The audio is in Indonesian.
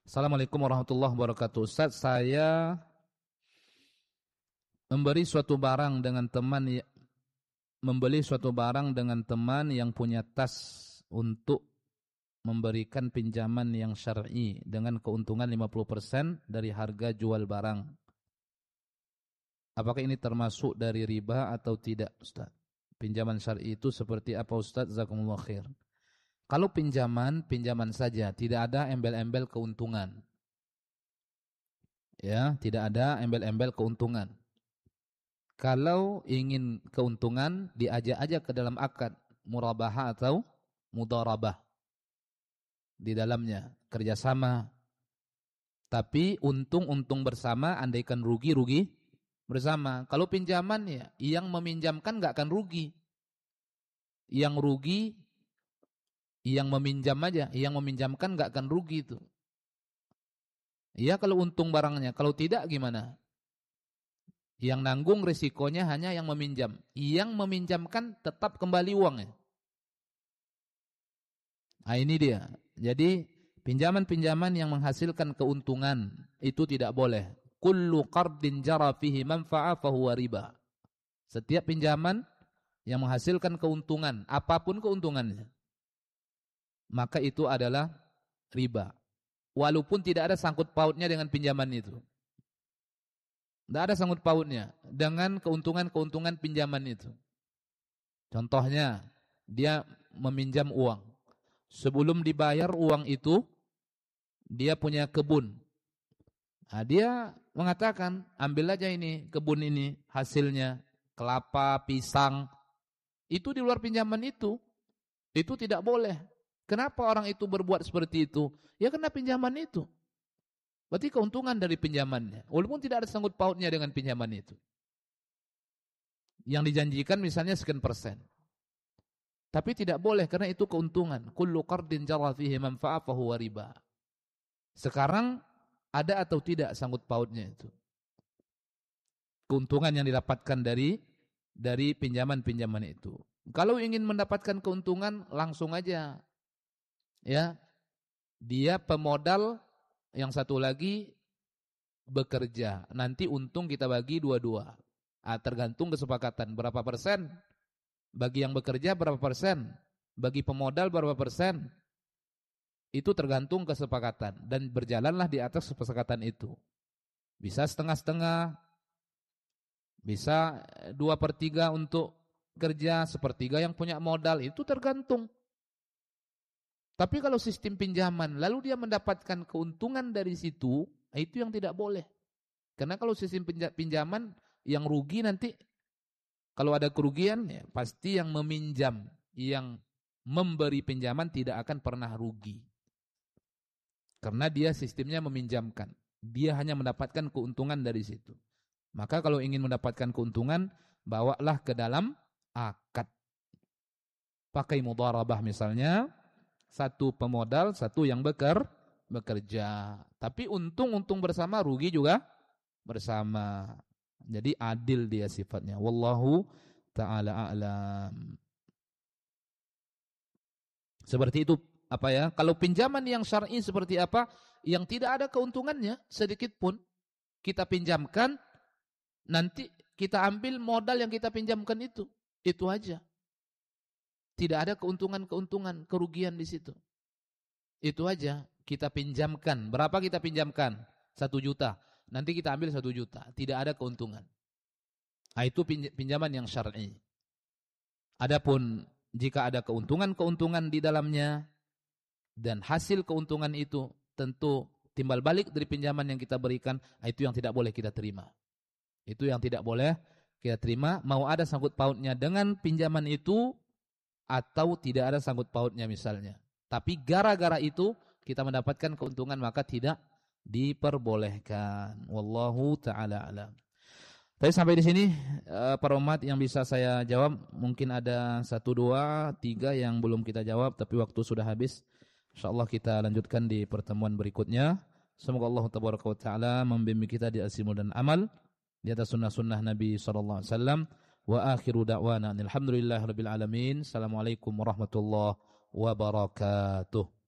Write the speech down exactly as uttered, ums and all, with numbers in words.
Assalamualaikum warahmatullahi wabarakatuh. Ustaz, saya memberi suatu barang dengan teman membeli suatu barang dengan teman yang punya tas untuk memberikan pinjaman yang syar'i dengan keuntungan lima puluh persen dari harga jual barang. Apakah ini termasuk dari riba atau tidak, Ustaz? Pinjaman syar'i itu seperti apa, Ustaz? Jazakumullah khair. Kalau pinjaman, pinjaman saja, tidak ada embel-embel keuntungan. Ya, tidak ada embel-embel keuntungan. Kalau ingin keuntungan, diajak aja ke dalam akad murabahah atau mudharabah. Di dalamnya kerjasama. Tapi untung-untung bersama, andaikan rugi-rugi bersama. Kalau pinjaman ya, yang meminjamkan nggak akan rugi. Yang rugi yang meminjam aja, yang meminjamkan nggak akan rugi itu. Iya kalau untung barangnya, kalau tidak gimana? Yang nanggung risikonya hanya yang meminjam. Yang meminjamkan tetap kembali uangnya. Nah ini dia. Jadi pinjaman-pinjaman yang menghasilkan keuntungan itu tidak boleh. Kullu qardin jara fihi manfa'a fahuwa riba. Setiap pinjaman yang menghasilkan keuntungan, apapun keuntungannya, maka itu adalah riba. Walaupun tidak ada sangkut pautnya dengan pinjaman itu. Tidak ada sangkut pautnya dengan keuntungan-keuntungan pinjaman itu. Contohnya, dia meminjam uang. Sebelum dibayar uang itu, dia punya kebun. Nah, dia mengatakan, ambil aja ini, kebun ini, hasilnya, kelapa, pisang. Itu di luar pinjaman itu. Itu tidak boleh. Kenapa orang itu berbuat seperti itu? Ya karena pinjaman itu. Berarti keuntungan dari pinjamannya. Walaupun tidak ada sangkut pautnya dengan pinjaman itu. Yang dijanjikan misalnya sekian persen. Tapi tidak boleh karena itu keuntungan. Kullu qardin jara fihi manfa'a fahuwa riba. Sekarang ada atau tidak sangkut pautnya itu? Keuntungan yang didapatkan dari dari pinjaman-pinjaman itu. Kalau ingin mendapatkan keuntungan langsung aja. Ya, dia pemodal, yang satu lagi bekerja. Nanti untung kita bagi dua-dua. Ah, tergantung kesepakatan berapa persen. Bagi yang bekerja berapa persen. Bagi pemodal berapa persen. Itu tergantung kesepakatan. Dan berjalanlah di atas kesepakatan itu. Bisa setengah-setengah. Bisa dua per tiga untuk kerja. Sepertiga yang punya modal. Itu tergantung. Tapi kalau sistem pinjaman, lalu dia mendapatkan keuntungan dari situ, itu yang tidak boleh. Karena kalau sistem pinjaman, yang rugi nanti, kalau ada kerugian, ya, pasti yang meminjam, yang memberi pinjaman tidak akan pernah rugi. Karena dia sistemnya meminjamkan. Dia hanya mendapatkan keuntungan dari situ. Maka kalau ingin mendapatkan keuntungan, bawalah ke dalam akad. Pakai mudharabah misalnya, satu pemodal, satu yang beker, bekerja. Tapi untung-untung bersama, rugi juga bersama. Jadi adil dia sifatnya. Wallahu ta'ala a'lam. Seperti itu apa ya? Kalau pinjaman yang syar'i seperti apa? Yang tidak ada keuntungannya sedikit pun. Kita pinjamkan, nanti kita ambil modal yang kita pinjamkan itu. Itu aja. Tidak ada keuntungan-keuntungan, kerugian di situ. Itu aja, kita pinjamkan. Berapa kita pinjamkan? Satu juta. Nanti kita ambil satu juta. Tidak ada keuntungan. Nah, itu pinjaman yang syar'i. Adapun jika ada keuntungan-keuntungan di dalamnya, dan hasil keuntungan itu tentu timbal balik dari pinjaman yang kita berikan, itu yang tidak boleh kita terima. Itu yang tidak boleh kita terima. Mau ada sangkut pautnya dengan pinjaman itu, atau tidak ada sangkut pautnya misalnya. Tapi gara-gara itu kita mendapatkan keuntungan, maka tidak diperbolehkan. Wallahu ta'ala alam. Tapi sampai di sini para umat yang bisa saya jawab. Mungkin ada satu, dua, tiga yang belum kita jawab, tapi waktu sudah habis. InsyaAllah kita lanjutkan di pertemuan berikutnya. Semoga Allah tabaraka wa ta'ala membimbing kita di ilmu dan amal, di atas sunnah-sunnah Nabi sallallahu alaihi wasallam. Wa akhiru da'wana alhamdulillahi rabbil alamin. Assalamualaikum warahmatullahi wabarakatuh.